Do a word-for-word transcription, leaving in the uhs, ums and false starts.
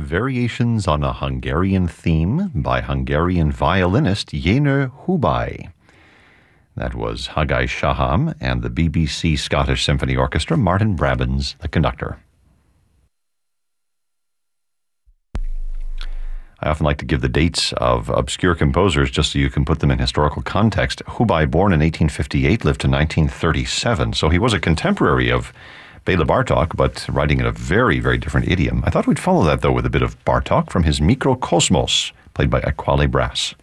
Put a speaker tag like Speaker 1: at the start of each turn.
Speaker 1: Variations on a Hungarian Theme by Hungarian violinist Jéner Hubay. That was Haggai Shaham and the B B C Scottish Symphony Orchestra, Martin Brabbins, the conductor. I often like to give the dates of obscure composers just so you can put them in historical context. Hubay, born in eighteen fifty-eight, lived to nineteen thirty-seven, so he was a contemporary of Bela Bartok, but writing in a very, very different idiom. I thought we'd follow that, though, with a bit of Bartok from his Mikrokosmos, played by Aquale Brass.